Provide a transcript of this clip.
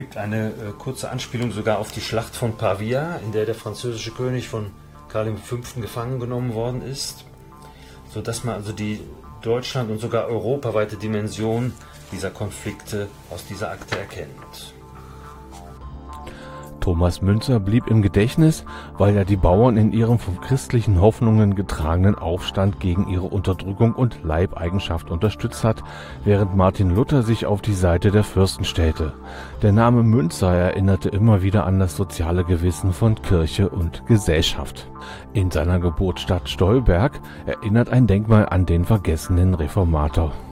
Es gibt eine kurze Anspielung sogar auf die Schlacht von Pavia, in der der französische König von Karl V. gefangen genommen worden ist, sodass man also die Deutschland- und sogar europaweite Dimension dieser Konflikte aus dieser Akte erkennt. Thomas Müntzer blieb im Gedächtnis, weil er die Bauern in ihrem von christlichen Hoffnungen getragenen Aufstand gegen ihre Unterdrückung und Leibeigenschaft unterstützt hat, während Martin Luther sich auf die Seite der Fürsten stellte. Der Name Müntzer erinnerte immer wieder an das soziale Gewissen von Kirche und Gesellschaft. In seiner Geburtsstadt Stolberg erinnert ein Denkmal an den vergessenen Reformator.